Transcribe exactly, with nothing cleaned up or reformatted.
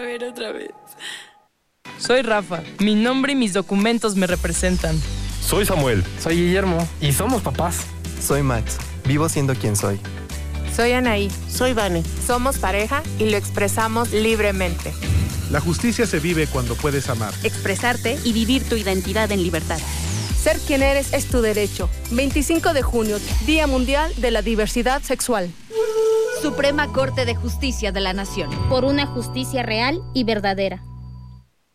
ver, otra vez. Soy Rafa. Mi nombre y mis documentos me representan. Soy Samuel. Soy Guillermo. Y somos papás. Soy Max. Vivo siendo quien soy. Soy Anaí. Soy Vane. Somos pareja y lo expresamos libremente. La justicia se vive cuando puedes amar. Expresarte y vivir tu identidad en libertad. Ser quien eres es tu derecho. veinticinco de junio, Día Mundial de la Diversidad Sexual. Suprema Corte de Justicia de la Nación. Por una justicia real y verdadera.